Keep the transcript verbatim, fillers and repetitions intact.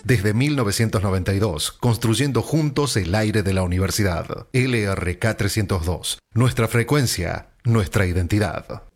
desde mil novecientos noventa y dos, construyendo juntos el aire de la universidad. L R K trescientos dos, nuestra frecuencia, nuestra identidad.